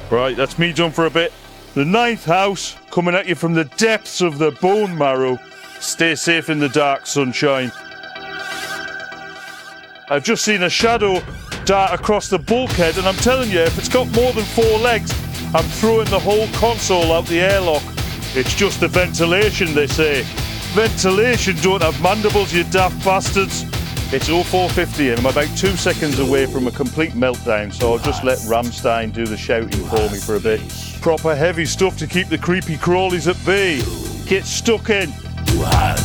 Right, that's me done for a bit. The ninth house, coming at you from the depths of the bone marrow. Stay safe in the dark, sunshine. I've just seen a shadow dart across the bulkhead, and I'm telling you, if it's got more than 4 legs, I'm throwing the whole console out the airlock. It's just the ventilation, they say. Ventilation don't have mandibles, you daft bastards. It's 0450 and I'm about 2 seconds away from a complete meltdown, so I'll just let Rammstein do the shouting for me for a bit. Proper heavy stuff to keep the creepy crawlies at bay. Get stuck in.